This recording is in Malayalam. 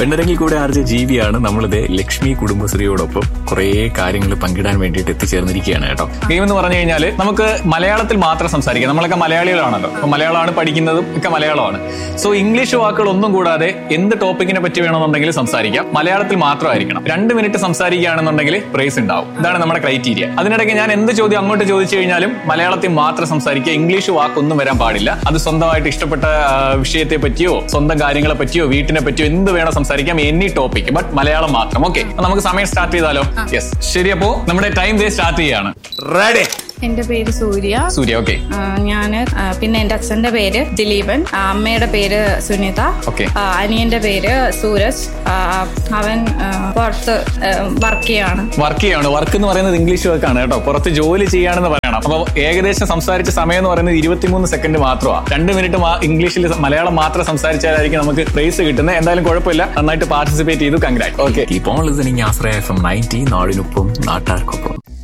പെണ്ണരങ്ങിൽ കൂടെ ആർജ ജീവിയാണ് നമ്മളിത് ലക്ഷ്മി കുടുംബശ്രീയോടൊപ്പം കുറെ കാര്യങ്ങൾ പങ്കിടാൻ വേണ്ടിയിട്ട് എത്തിച്ചേർന്നിരിക്കുകയാണ് കേട്ടോ. ഗെയിം എന്ന് പറഞ്ഞു കഴിഞ്ഞാൽ നമുക്ക് മലയാളത്തിൽ മാത്രം സംസാരിക്കാം. നമ്മളൊക്കെ മലയാളികളാണല്ലോ, അപ്പൊ മലയാളമാണ് പഠിക്കുന്നതും ഒക്കെ മലയാളമാണ്. സോ ഇംഗ്ലീഷ് വാക്കുകൾ ഒന്നും കൂടാതെ എന്ത് ടോപ്പിക്കിനെ പറ്റി വേണമെന്നുണ്ടെങ്കിൽ സംസാരിക്കാം, മലയാളത്തിൽ മാത്രമായിരിക്കണം. 2 മിനിറ്റ് സംസാരിക്കുകയാണെന്നുണ്ടെങ്കിൽ പ്രൈസ് ഉണ്ടാവും. ഇതാണ് നമ്മുടെ ക്രൈറ്റീരിയ. അതിനിടയ്ക്ക് ഞാൻ എന്ത് ചോദ്യം അങ്ങോട്ട് ചോദിച്ചു കഴിഞ്ഞാലും മലയാളത്തിൽ മാത്രം സംസാരിക്കുക, ഇംഗ്ലീഷ് വാക്കൊന്നും വരാൻ പാടില്ല. അത് സ്വന്തമായിട്ട് ഇഷ്ടപ്പെട്ട വിഷയത്തെ പറ്റിയോ സ്വന്തം കാര്യങ്ങളെ പറ്റിയോ വീട്ടിനെ പറ്റിയോ എന്ത് വേണോ സംസാരിക്കാം, എനി ടോപ്പിക്, ബട്ട് മലയാളം മാത്രം. ഓക്കെ, നമുക്ക് സമയം സ്റ്റാർട്ട് ചെയ്താലോ? യെസ്, ശരി. അപ്പോ നമ്മുടെ ടൈം ഡേ സ്റ്റാർട്ട് ചെയ്യാണ്. റെഡി? എന്റെ പേര് സൂര്യ. ഓക്കെ. ഞാന് പിന്നെ എന്റെ അച്ഛന്റെ പേര് ദിലീപൻ, അമ്മയുടെ പേര് സുനിത, അനിയന്റെ പേര് സൂരജ്. അവൻ പുറത്ത് വർക്ക് ചെയ്യാണ്. വർക്ക് എന്ന് പറയുന്നത് ഇംഗ്ലീഷ് വർക്കാണ് കേട്ടോ, പുറത്ത് ജോലി ചെയ്യാണെന്ന് പറയണം. അപ്പൊ ഏകദേശം സംസാരിച്ച സമയം എന്ന് പറയുന്നത് 23 സെക്കൻഡ് മാത്രമാണ്. 2 മിനിറ്റ് ഇംഗ്ലീഷിൽ മലയാളം മാത്രം സംസാരിച്ചാലായിരിക്കും നമുക്ക് പ്രൈസ് കിട്ടുന്നത്. എന്തായാലും കുഴപ്പമില്ല, നന്നായിട്ട് പാർട്ടിസിപ്പേറ്റ് ചെയ്തു. Congrat. Okay, keep on listening Ashraya FM 90, നാടിനൊപ്പം നാട്ടാർക്കൊപ്പം.